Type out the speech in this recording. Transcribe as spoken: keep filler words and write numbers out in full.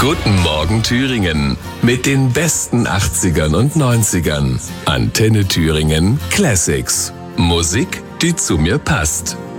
Guten Morgen Thüringen mit den besten achtzigern und neunzigern. Antenne Thüringen Classics. Musik, die zu mir passt.